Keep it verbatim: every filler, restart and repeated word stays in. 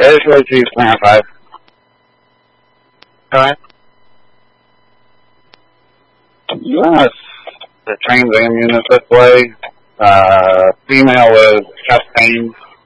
it's really cheap, plant five. Alright. Yes. The Trans Am unit this way. Uh, female with chest pain.